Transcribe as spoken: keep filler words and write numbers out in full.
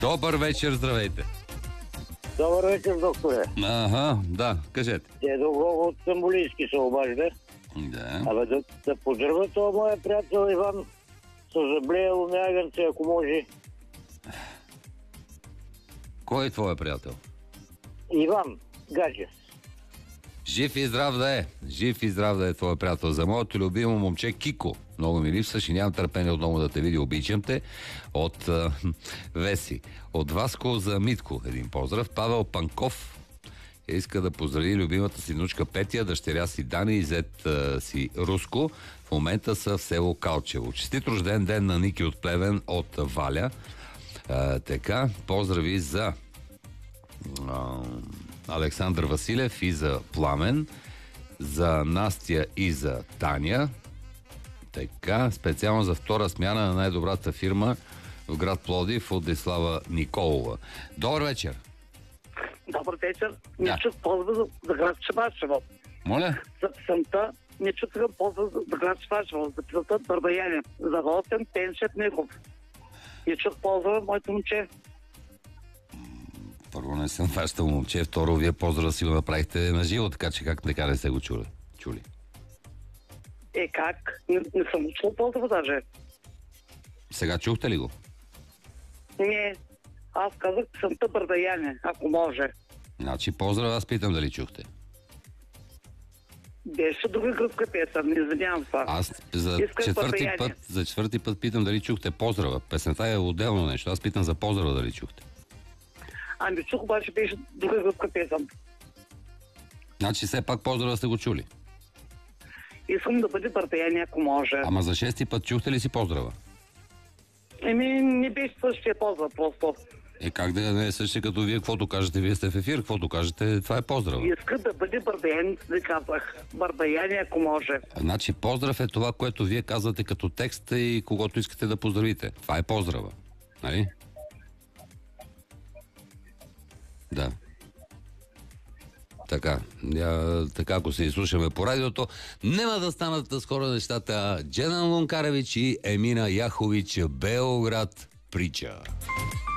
Добър вечер, здравейте. Добър вечер, докторе. Ага, да, кажете. Дедо Гого от Самболийски се обажда. Да. Абе да, да поздравя това моя приятел Иван с заблеяло мягънце, ако може. Кой е твоя приятел? Иван Гаджев. Жив и здрав да е. Жив и здрав да е твоя приятел. За моето любимо момче Кико. Много ми липсваш и нямам търпение отново да те видя. Обичам те. От uh, Веси. От Васко за Митко. Един поздрав. Павел Панков иска да поздрави любимата си внучка Петя, дъщеря си Дани и зет uh, си Руско. В момента са в село Калчево. Честит рожден ден на Ники от Плевен от Валя. Uh, така, поздрави за uh, Александър Василев и за Пламен, за Настя и за Таня. Така, специално за втора смяна на най-добрата фирма в град Пловдив от Десислава Николова. Добър вечер! Добър вечер. Да. Не чух ползва за, за град Шабашево. Моля? За псалта не чух ползва за, за град Шабашево. За псалта Бърбаяне. За Росен Пеншет Михов. Не чух ползва моето момче. Първо, не съм вашето момче. Второ, вие поздрава си го направихте на живо, така че как така не сте го чули? чули? Е, как? Не, не съм чул ползва даже. Сега чухте ли го? Не. Аз казах псалта Бърбаяне, ако може. Значи, поздрава, аз питам дали чухте. Беше друга гръцка песен, не извинявам се. Аз за Искам четвърти Бърбаяне. път, за четвърти път питам дали чухте поздрава. Песента е отделно нещо. Аз питам за поздрава дали чухте. Ами чух, обаче беше друга гръцка песен. Значи все пак поздрава сте го чули. Искам да бъде Бърбаяне, ако може. Ама за шести път чухте ли си поздрава? Еми, не беше същия ползва, просто. Е, как да не е същия като вие, каквото кажете, вие сте в ефир, каквото кажете, това е поздрава. Иска да бъде Бърбаяне, да казах. Бърбаяне, ако може. Значи поздрав е това, което вие казвате като текст и когото искате да поздравите. Това е поздрава. Нали? Да. Така, я, така, ако се изслушаме по радиото, няма да станат скоро нещата. Дженан Лункаревич и Емина Яхович, Белград прича.